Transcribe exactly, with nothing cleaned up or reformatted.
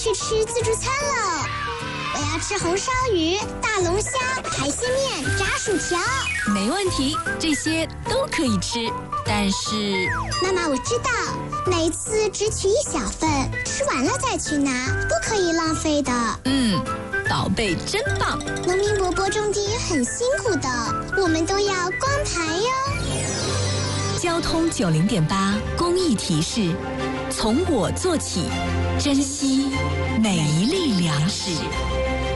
去吃自助餐喽！我要吃红烧鱼、大龙虾、海鲜面、炸薯条。 没问题，这些都可以吃。但是， 妈妈，我知道，每次只取一小份，吃完了再去拿，不可以浪费的。 嗯，宝贝真棒。 农民伯伯种地也很辛苦的，我们都要光盘哟。 交通九零点八公益提示：从我做起，珍惜每一粒粮食。